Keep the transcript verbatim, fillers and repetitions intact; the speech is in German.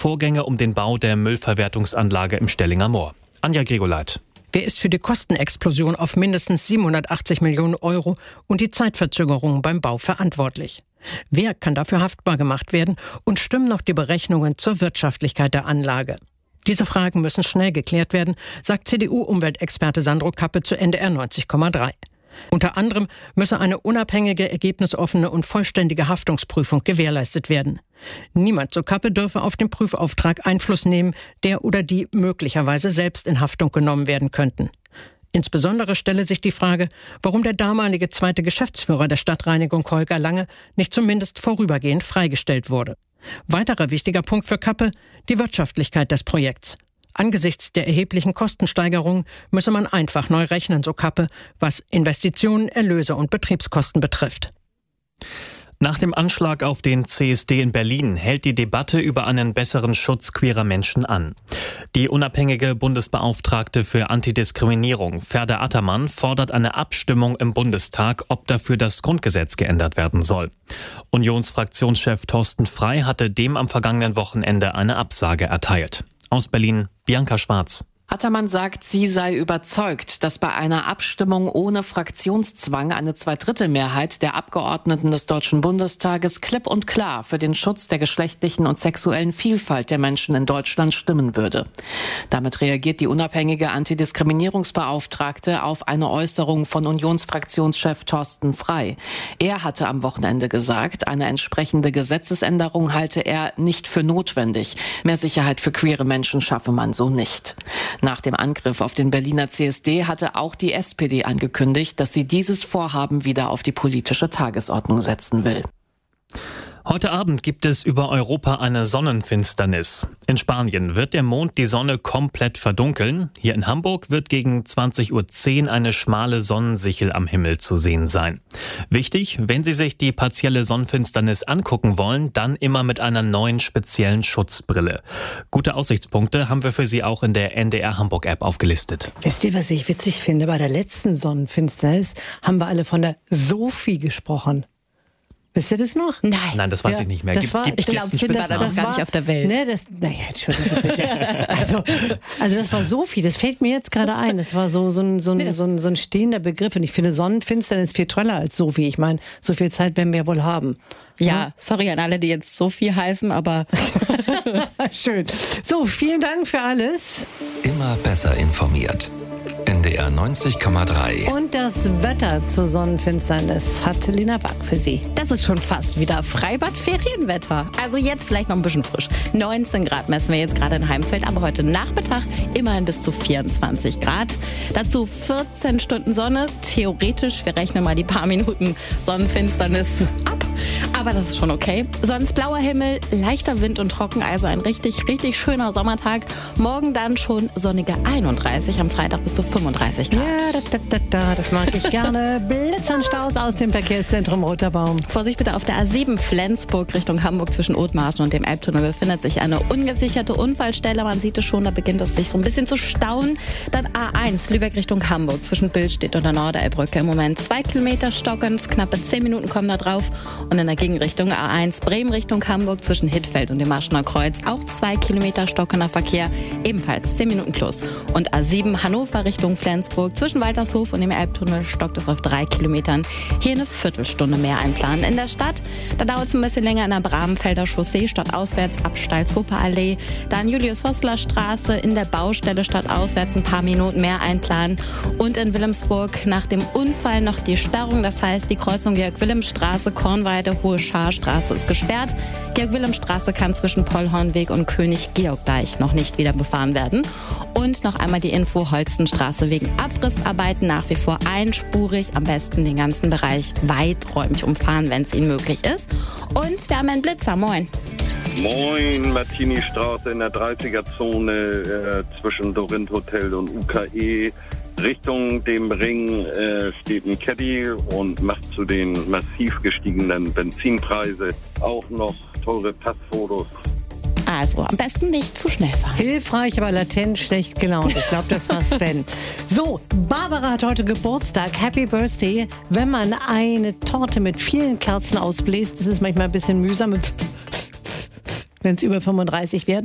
Vorgänge um den Bau der Müllverwertungsanlage im Stellinger Moor. Anja Grigoleit. Wer ist für die Kostenexplosion auf mindestens siebenhundertachtzig Millionen Euro und die Zeitverzögerungen beim Bau verantwortlich? Wer kann dafür haftbar gemacht werden und stimmen noch die Berechnungen zur Wirtschaftlichkeit der Anlage? Diese Fragen müssen schnell geklärt werden, sagt C D U-Umweltexperte Sandro Kappe zu N D R neunzig Komma drei. Unter anderem müsse eine unabhängige, ergebnisoffene und vollständige Haftungsprüfung gewährleistet werden. Niemand, so Kappe, dürfe auf den Prüfauftrag Einfluss nehmen, der oder die möglicherweise selbst in Haftung genommen werden könnten. Insbesondere stelle sich die Frage, warum der damalige zweite Geschäftsführer der Stadtreinigung Holger Lange nicht zumindest vorübergehend freigestellt wurde. Weiterer wichtiger Punkt für Kappe: die Wirtschaftlichkeit des Projekts. Angesichts der erheblichen Kostensteigerungen müsse man einfach neu rechnen, so Kappe, was Investitionen, Erlöse und Betriebskosten betrifft. Nach dem Anschlag auf den C S D in Berlin hält die Debatte über einen besseren Schutz queerer Menschen an. Die unabhängige Bundesbeauftragte für Antidiskriminierung, Ferda Attermann, fordert eine Abstimmung im Bundestag, ob dafür das Grundgesetz geändert werden soll. Unionsfraktionschef Thorsten Frey hatte dem am vergangenen Wochenende eine Absage erteilt. Aus Berlin, Bianca Schwarz. Attermann sagt, sie sei überzeugt, dass bei einer Abstimmung ohne Fraktionszwang eine Zweidrittelmehrheit der Abgeordneten des Deutschen Bundestages klipp und klar für den Schutz der geschlechtlichen und sexuellen Vielfalt der Menschen in Deutschland stimmen würde. Damit reagiert die unabhängige Antidiskriminierungsbeauftragte auf eine Äußerung von Unionsfraktionschef Thorsten Frey. Er hatte am Wochenende gesagt, eine entsprechende Gesetzesänderung halte er nicht für notwendig. Mehr Sicherheit für queere Menschen schaffe man so nicht. Nach dem Angriff auf den Berliner C S D hatte auch die S P D angekündigt, dass sie dieses Vorhaben wieder auf die politische Tagesordnung setzen will. Heute Abend gibt es über Europa eine Sonnenfinsternis. In Spanien wird der Mond die Sonne komplett verdunkeln. Hier in Hamburg wird gegen zwanzig Uhr zehn eine schmale Sonnensichel am Himmel zu sehen sein. Wichtig, wenn Sie sich die partielle Sonnenfinsternis angucken wollen, dann immer mit einer neuen speziellen Schutzbrille. Gute Aussichtspunkte haben wir für Sie auch in der N D R Hamburg App aufgelistet. Wisst ihr, was ich witzig finde? Bei der letzten Sonnenfinsternis haben wir alle von der Sophie gesprochen. Wisst ihr das noch? Nein. Nein, das weiß ja, ich nicht mehr. Das Gibt's, war, gibt's ich glaube, Finn war da noch gar nicht auf der Welt. Ne, das, naja, Entschuldigung bitte. Also, also das war Sophie, das fällt mir jetzt gerade ein. Das war so, so, ein, so, ein, nee, so, ein, so ein stehender Begriff. Und ich finde, Sonnenfinsternis ist viel toller als Sophie. Ich meine, so viel Zeit werden wir ja wohl haben. Ja, sorry an alle, die jetzt Sophie heißen, aber... Schön. So, vielen Dank für alles. Immer besser informiert. N D R neunzig Komma drei. Und das Wetter zur Sonnenfinsternis hat Lena Back für Sie. Das ist schon fast wieder Freibad-Ferienwetter. Also jetzt vielleicht noch ein bisschen frisch. neunzehn Grad messen wir jetzt gerade in Heimfeld, aber heute Nachmittag immerhin bis zu vierundzwanzig Grad. Dazu vierzehn Stunden Sonne. Theoretisch, wir rechnen mal die paar Minuten Sonnenfinsternis ab. Aber das ist schon okay. Sonst blauer Himmel, leichter Wind und trocken, also ein richtig, richtig schöner Sommertag. Morgen dann schon sonnige einunddreißig, am Freitag bis zu fünfunddreißig Grad. Ja, da, da, da, das mag ich gerne. Blitz und Staus aus dem Verkehrszentrum Roter Baum. Vorsicht bitte auf der A sieben Flensburg Richtung Hamburg zwischen Othmarschen und dem Elbtunnel befindet sich eine ungesicherte Unfallstelle. Man sieht es schon, da beginnt es sich so ein bisschen zu stauen. Dann A eins Lübeck Richtung Hamburg zwischen Billstedt und der Norderelbbrücke. Im Moment zwei Kilometer stockend, knappe zehn Minuten kommen da drauf. Und in der Gegenrichtung A eins Bremen Richtung Hamburg zwischen Hittfeld und dem Marschner Kreuz. Auch zwei Kilometer stockender Verkehr, ebenfalls zehn Minuten plus. Und A sieben Hannover Richtung Flensburg zwischen Waltershof und dem Elbtunnel stockt es auf drei Kilometern. Hier eine Viertelstunde mehr einplanen. In der Stadt, da dauert es ein bisschen länger in der Bramfelder Chaussee stadtauswärts ab Stalzhofer Allee. Dann Julius-Vossler-Straße in der Baustelle stadtauswärts ein paar Minuten mehr einplanen. Und in Wilhelmsburg nach dem Unfall noch die Sperrung. Das heißt, die Kreuzung Georg-Wilhelm-Straße, Kornweide, Hohe Scharstraße ist gesperrt. Georg-Wilhelm-Straße kann zwischen Pollhornweg und König-Georg-Deich noch nicht wieder befahren werden. Und noch einmal die Info, Holstenstraße wegen Abrissarbeiten nach wie vor einspurig. Am besten den ganzen Bereich weiträumig umfahren, wenn es Ihnen möglich ist. Und wir haben einen Blitzer. Moin. Moin, Martini-Straße in der dreißiger-Zone äh, zwischen Dorint Hotel und U K E. Richtung dem Ring äh, steht ein Caddy und macht zu den massiv gestiegenen Benzinpreisen auch noch teure Passfotos. Also am besten nicht zu schnell fahren. Hilfreich, aber latent schlecht gelaunt. Ich glaube, das war Sven. So, Barbara hat heute Geburtstag. Happy Birthday. Wenn man eine Torte mit vielen Kerzen ausbläst, das ist manchmal ein bisschen mühsam, wenn es über fünfunddreißig wird.